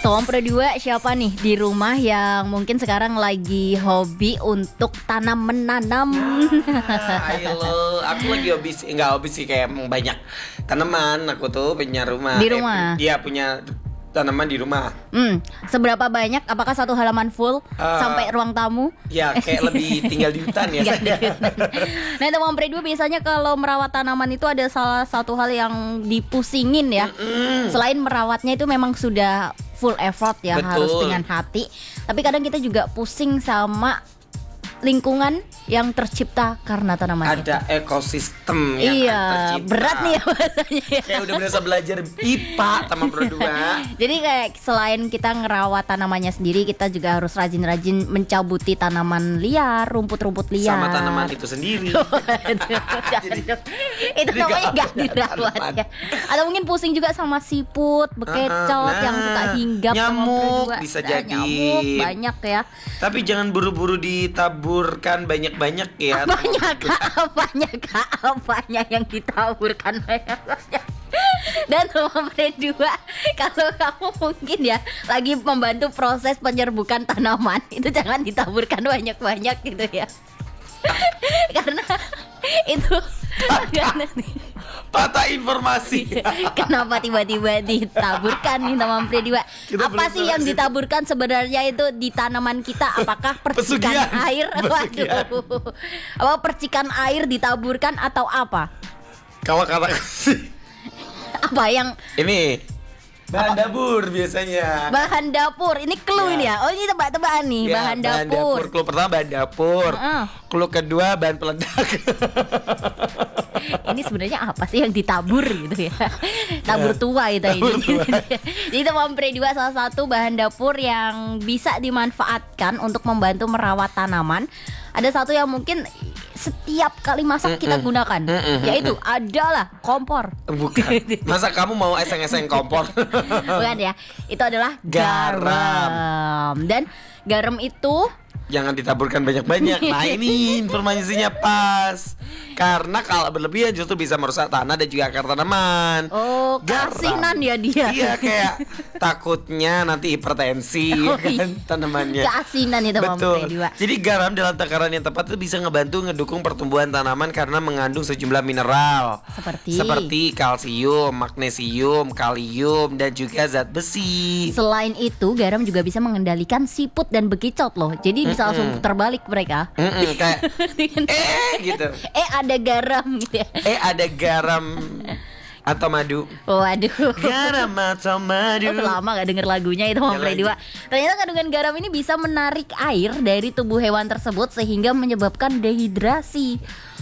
Tom Pro 2 siapa nih di rumah yang mungkin sekarang lagi hobi untuk tanam menanam? Ayo lo, aku lagi hobi sih, nggak hobi sih kayak banyak tanaman. Aku tuh punya rumah. Di rumah? Dia punya tanaman di rumah. Seberapa banyak? Apakah satu halaman full sampai ruang tamu? Ya kayak lebih tinggal di hutan ya Tinggal di saya. hutan. Nah, Tom Pro 2 biasanya kalau merawat tanaman itu ada salah satu hal yang dipusingin ya. Selain merawatnya itu memang sudah full effort ya, Betul. harus dengan hati. Tapi kadang kita juga pusing sama lingkungan yang tercipta karena tanaman itu. Ada ekosistem yang Iya, tercipta. berat nih ya bahasanya ya. Kayak udah berasa belajar IPA sama Pro 2. Jadi kayak selain kita ngerawat tanamannya sendiri, kita juga harus rajin-rajin mencabuti tanaman liar, rumput-rumput liar. Sama tanaman itu sendiri. Jangan dong. Itu namanya gak dirawat ya. Atau mungkin pusing juga sama siput, bekecot yang suka hinggap sama nyamuk berdua. bisa Nah, jadi. nyamuk banyak ya. Tapi jangan buru-buru ditaburkan banyak-banyak ya. Apanya yang ditaburkan banyak-banyak. Dan nomor 2, kalau kamu mungkin ya lagi membantu proses penyerbukan tanaman, itu jangan ditaburkan banyak-banyak gitu ya. Karena itu Patah informasi. kenapa tiba-tiba ditaburkan nih teman Pre 2? Kita Apa sih yang ditaburkan sebenarnya itu di tanaman kita? Apakah percikan Pesugihan. air? Pesugihan. Waduh. Apa percikan air ditaburkan atau apa? Kalau kata sih Apa yang ini bahan dapur biasanya. bahan dapur? Ini clue Ya. ini ya. Oh, ini tebak-tebakan nih, Ya, bahan dapur. Clue pertama bahan dapur. Clue kedua bahan peledak. Ini sebenarnya apa sih yang ditabur gitu ya? Tabur tua itu ini. Tabur tua. Jadi teman Pre 2 salah satu bahan dapur yang bisa dimanfaatkan untuk membantu merawat tanaman. Ada satu yang mungkin setiap kali masak kita gunakan, yaitu adalah kompor. Bukan. Masa kamu mau eseng-eseng kompor? Bukan ya. Itu adalah garam. Dan garam itu Jangan ditaburkan banyak-banyak. Nah ini informasinya pas. Karena kalau berlebihan justru bisa merusak tanah dan juga akar tanaman. Garam. keasinan ya dia. Iya kayak takutnya nanti hipertensi Oh, ya kan tanamannya. Keasinan itu teman Betul. Pre 2. Jadi garam dalam takaran yang tepat itu bisa ngebantu ngedukung pertumbuhan tanaman karena mengandung sejumlah mineral seperti kalsium, magnesium, kalium dan juga zat besi. Selain itu, garam juga bisa mengendalikan siput dan bekicot loh. Jadi bisa langsung putar balik mereka. Kayak gitu. Ada garam gitu ya. Ada garam atau madu. Waduh. Garam atau madu. Lama gak denger lagunya itu Om Pre 2. Ternyata kandungan garam ini bisa menarik air dari tubuh hewan tersebut sehingga menyebabkan dehidrasi.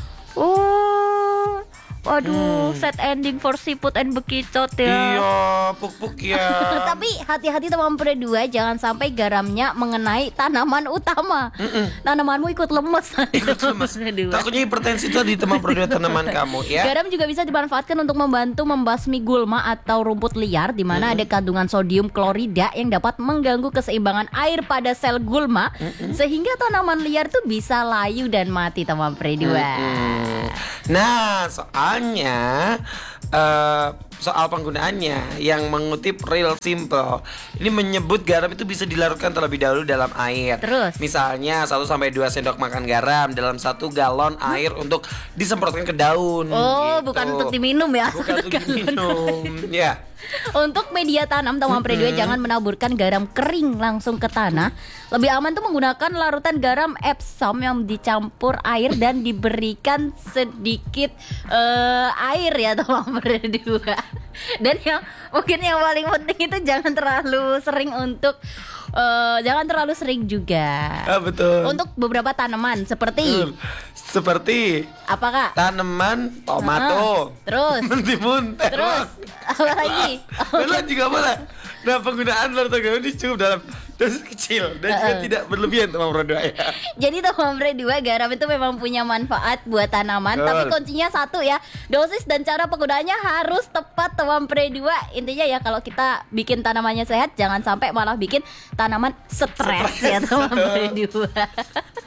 Waduh, sad ending for siput and bekicot ya. Iya, puk-puk ya. Tapi hati-hati teman Pre 2, jangan sampai garamnya mengenai tanaman utama. Tanamanmu ikut lemes. Ikut lemes. Takutnya hipertensi itu di teman produk tanaman kamu ya. Garam juga bisa dimanfaatkan untuk membantu membasmi gulma atau rumput liar di mana ada kandungan sodium klorida yang dapat mengganggu keseimbangan air pada sel gulma sehingga tanaman liar tuh bisa layu dan mati teman Pre 2. Nah, soal penggunaannya yang mengutip Real Simple ini menyebut garam itu bisa dilarutkan terlebih dahulu dalam air. Terus? Misalnya 1-2 sendok makan garam dalam 1 galon air untuk disemprotkan ke daun. Gitu. Bukan untuk diminum ya. Bukan untuk diminum. Ya. Untuk media tanam teman Pre 2, jangan menaburkan garam kering langsung ke tanah. Lebih aman tuh menggunakan larutan garam Epsom yang dicampur air dan diberikan sedikit air ya teman Pre 2. Dan yang mungkin yang paling penting itu jangan terlalu sering juga. Betul. Untuk beberapa tanaman seperti apa Kak? Tanaman tomato. Terus Mentimun. Terus apa lagi? Benar juga boleh. Nah penggunaan larutan garam ini cukup dalam dosis kecil dan juga tidak berlebihan teman Pro 2 ya. Jadi teman Pre 2, garam itu memang punya manfaat buat tanaman. Betul. Tapi kuncinya satu ya, dosis dan cara penggunaannya harus tepat teman Pre 2. Intinya ya kalau kita bikin tanamannya sehat, jangan sampai malah bikin tanaman stres ya teman Pre 2.